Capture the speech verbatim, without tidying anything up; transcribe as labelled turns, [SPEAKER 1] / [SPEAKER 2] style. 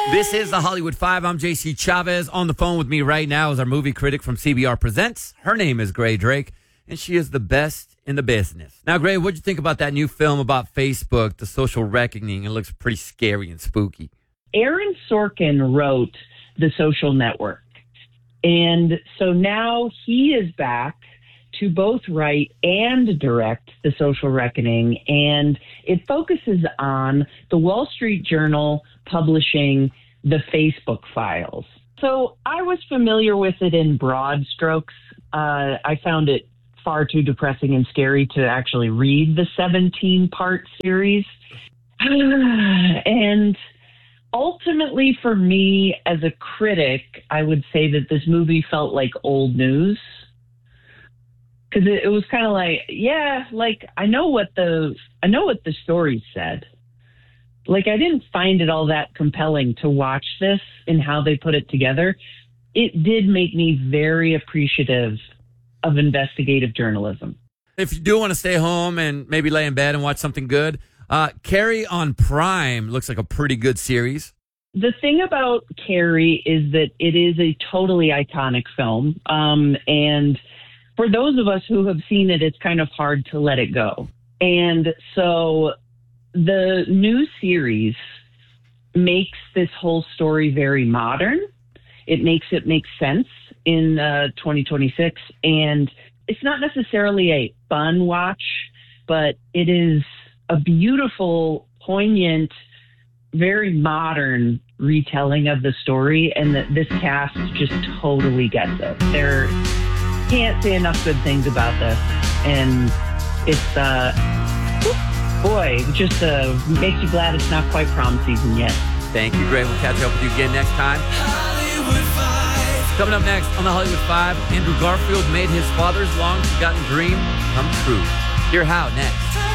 [SPEAKER 1] This is the Hollywood Five. I'm J C Chavez. On the phone with me right now is our movie critic from C B R Presents. Her name is Gray Drake, and she is the best in the business. Now, Gray, what'd you think about that new film about Facebook, The Social Reckoning? It looks pretty scary and spooky.
[SPEAKER 2] Aaron Sorkin wrote The Social Network. And so now he is back to both write and direct The Social Reckoning. And it focuses on the Wall Street Journal publishing the Facebook files. So I was familiar with it in broad strokes. Uh, I found it far too depressing and scary to actually read the seventeen-part series. And ultimately, for me, as a critic, I would say that this movie felt like old news. Because it, it was kind of like, yeah, like, I know what the I know what the story said. Like, I didn't find it all that compelling to watch this and how they put it together. It did make me very appreciative of investigative journalism.
[SPEAKER 1] If you do want to stay home and maybe lay in bed and watch something good, uh, Carrie on Prime looks like a pretty good series.
[SPEAKER 2] The thing about Carrie is that it is a totally iconic film. Um, and for those of us who have seen it, it's kind of hard to let it go. And so the new series makes this whole story very modern. It makes it make sense in uh, twenty twenty-six. And it's not necessarily a fun watch, but it is a beautiful, poignant, very modern retelling of the story. And that this cast just totally gets it. There can't say enough good things about this. And it's, uh, boy, it just uh, makes you glad it's not quite prom season yet.
[SPEAKER 1] Thank you, Gray. We'll catch up with you again next time. Coming up next on the Hollywood Five, Andrew Garfield made his father's long-forgotten dream come true. Hear how next.